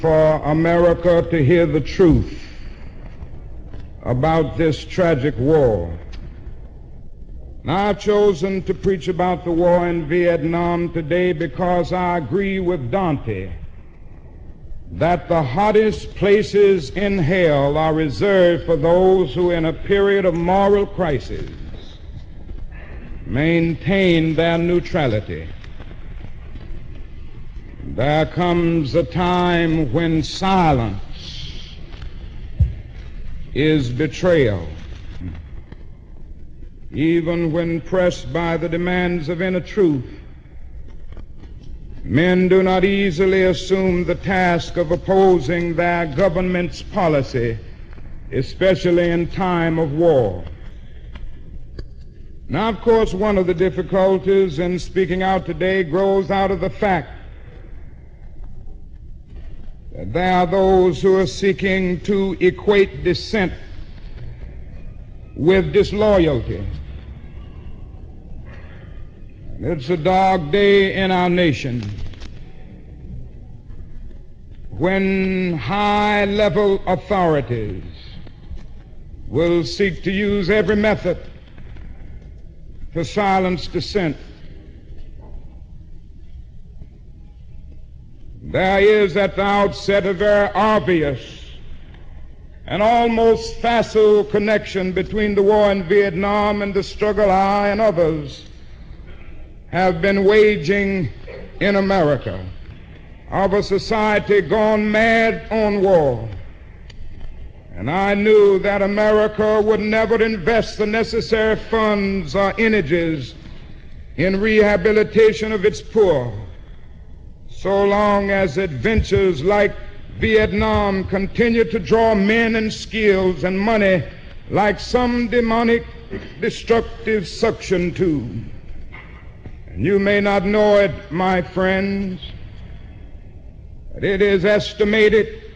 for America to hear the truth about this tragic war. Now, I've chosen to preach about the war in Vietnam today because I agree with Dante that the hottest places in hell are reserved for those who, in a period of moral crisis, maintain their neutrality. There comes a time when silence is betrayal. Even when pressed by the demands of inner truth, men do not easily assume the task of opposing their government's policy, especially in time of war. Now, of course, one of the difficulties in speaking out today grows out of the fact that there are those who are seeking to equate dissent with disloyalty. It's a dark day in our nation when high-level authorities will seek to use every method to silence dissent. There is at the outset a very obvious and almost facile connection between the war in Vietnam and the struggle I and others have been waging in America, of a society gone mad on war. And I knew that America would never invest the necessary funds or energies in rehabilitation of its poor so long as adventures like Vietnam continue to draw men and skills and money like some demonic destructive suction tube. And you may not know it, my friends, but it is estimated